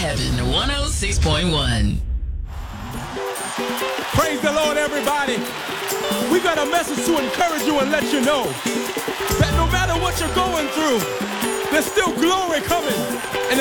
Heaven 106.1. Praise the Lord, everybody. We got a message to encourage you and let you know that no matter what you're going through, there's still glory coming. And